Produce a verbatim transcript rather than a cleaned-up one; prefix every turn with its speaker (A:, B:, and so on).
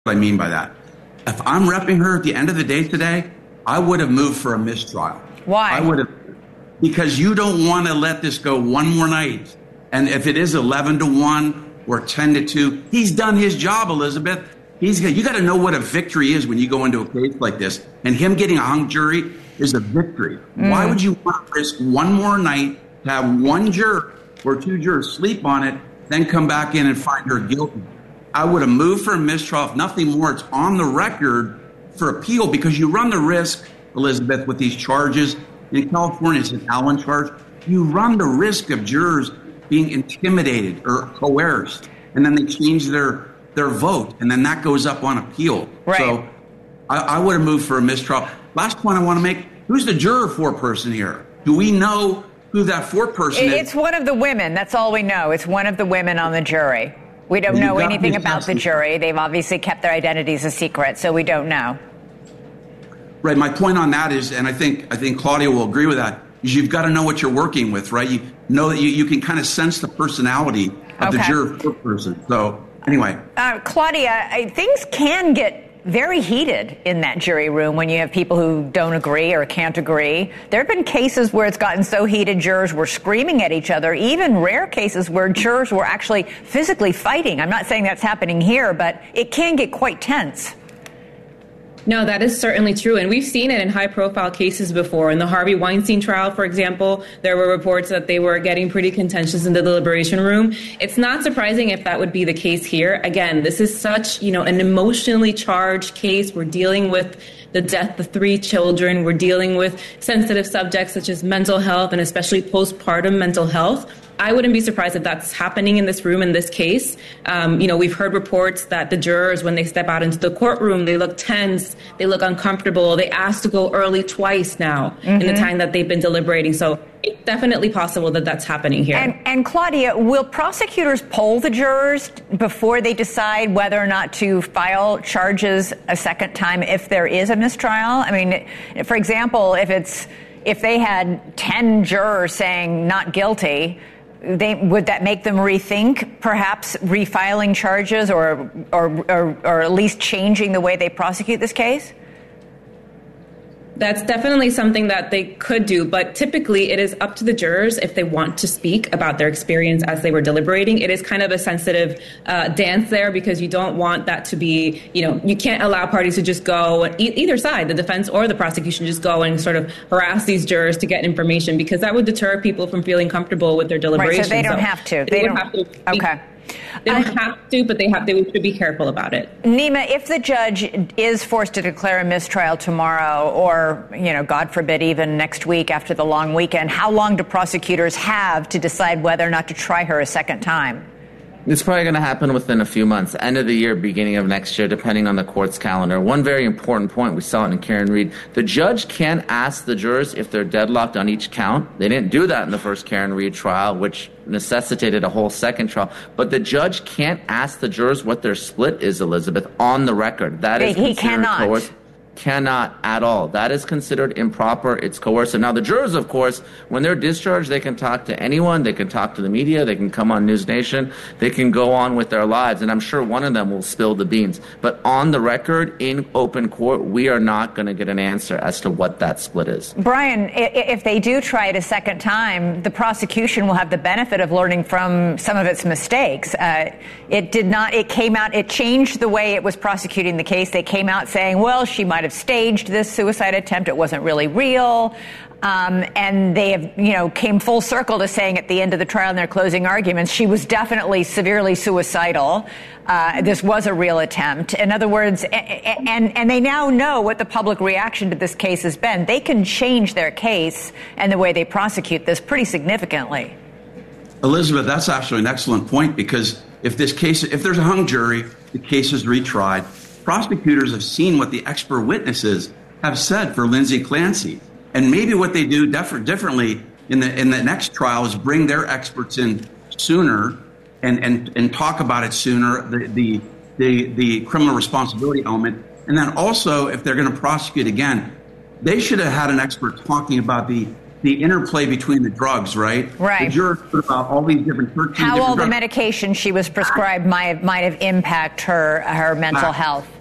A: I mean by that. If I'm repping her at the end of the day today, I would have moved for a mistrial.
B: Why?
A: I would have, because you don't want to let this go one more night. And if it is eleven to one or ten to two, he's done his job, Elizabeth. He's you got to know what a victory is when you go into a case like this. And him getting a hung jury is a victory. Mm. Why would you want to risk one more night to have one juror or two jurors sleep on it, then come back in and find her guilty? I would have moved for a mistrial. If nothing more, it's on the record for appeal, because you run the risk, Elizabeth, with these charges. In California, it's an Allen charge. You run the risk of jurors being intimidated or coerced, and then they change their their vote, and then that goes up on appeal.
B: Right.
A: So I, I would have moved for a mistrial. Last point I want to make, who's the juror foreperson here? Do we know who that foreperson is?
B: It's one of the women. That's all we know. It's one of the women on the jury. We don't know anything about the jury. They've obviously kept their identities a secret, so we don't know.
A: Right. My point on that is, and I think I think Claudia will agree with that, is you've got to know what you're working with, right? You know that you, you can kind of sense the personality of
B: okay.
A: the juror foreperson. So anyway.
B: Uh, Claudia, I, things can get very heated in that jury room when you have people who don't agree or can't agree. There have been cases where it's gotten so heated jurors were screaming at each other, even rare cases where jurors were actually physically fighting. I'm not saying that's happening here, but it can get quite tense.
C: No, that is certainly true. And we've seen it in high profile cases before. In the Harvey Weinstein trial, for example, there were reports that they were getting pretty contentious in the deliberation room. It's not surprising if that would be the case here. Again, this is such, you know, an emotionally charged case. We're dealing with the death of three children. We're dealing with sensitive subjects such as mental health and especially postpartum mental health. I wouldn't be surprised if that's happening in this room in this case. Um, you know, we've heard reports that the jurors, when they step out into the courtroom, they look tense, they look uncomfortable. They ask to go early twice now mm-hmm. in the time that they've been deliberating. So it's definitely possible that that's happening here.
B: And, and Claudia, will prosecutors poll the jurors before they decide whether or not to file charges a second time if there is a mistrial? I mean, for example, if it's if they had ten jurors saying not guilty, They, would that make them rethink perhaps refiling charges or, or, or, or at least changing the way they prosecute this case?
C: That's definitely something that they could do, but typically it is up to the jurors if they want to speak about their experience as they were deliberating. It is kind of a sensitive uh, dance there because you don't want that to be, you know, you can't allow parties to just go, e- either side, the defense or the prosecution, just go and sort of harass these jurors to get information, because that would deter people from feeling comfortable with their deliberations.
B: Right, so they don't so have to.
C: They,
B: they
C: don't have to. Speak.
B: Okay.
C: They don't have to, but they have. They should be careful about it.
B: Nima, if the judge is forced to declare a mistrial tomorrow, or, you know, God forbid, even next week after the long weekend, how long do prosecutors have to decide whether or not to try her a second time?
D: It's probably going to happen within a few months, end of the year, beginning of next year, depending on the court's calendar. One very important point, we saw it in Karen Read, the judge can ask the jurors if they're deadlocked on each count. They didn't do that in the first Karen Read trial, which necessitated a whole second trial. But the judge can't ask the jurors what their split is, Elizabeth, on the record. That is
B: he cannot.
D: coercive. Cannot at all. That is considered improper. It's coercive. Now, the jurors, of course, when they're discharged, they can talk to anyone. They can talk to the media. They can come on News Nation. They can go on with their lives. And I'm sure one of them will spill the beans. But on the record, in open court, we are not going to get an answer as to what that split is.
B: Brian, if they do try it a second time, the prosecution will have the benefit of learning from some of its mistakes. Uh, it did not, it came out, it changed the way it was prosecuting the case. They came out saying, well, she might have staged this suicide attempt. It wasn't really real. Um, and they have, you know, came full circle to saying at the end of the trial in their closing arguments, she was definitely severely suicidal. Uh, this was a real attempt. In other words, and, and, and they now know what the public reaction to this case has been. They can change their case and the way they prosecute this pretty significantly.
A: Elizabeth, that's actually an excellent point, because if this case, if there's a hung jury, the case is retried. Prosecutors have seen what the expert witnesses have said for Lindsay Clancy. And maybe what they do def- differently in the in the next trial is bring their experts in sooner and, and, and talk about it sooner, the, the, the, the criminal responsibility element. And then also, if they're going to prosecute again, they should have had an expert talking about the the interplay between the drugs, right?
B: Right.
A: The jurors heard about all these different thirteen
B: How
A: different
B: all the
A: drugs.
B: medication she was prescribed might might have impacted her her mental health.